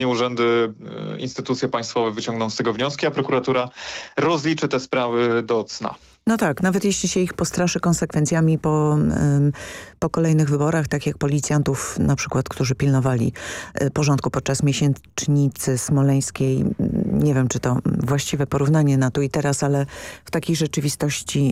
Urzędy, instytucje państwowe wyciągną z tego wnioski, a prokuratura rozliczy te sprawy do cna. No tak, nawet jeśli się ich postraszy konsekwencjami po kolejnych wyborach, tak jak policjantów na przykład, którzy pilnowali porządku podczas miesięcznicy smoleńskiej. Nie wiem, czy to właściwe porównanie na tu i teraz, ale w takiej rzeczywistości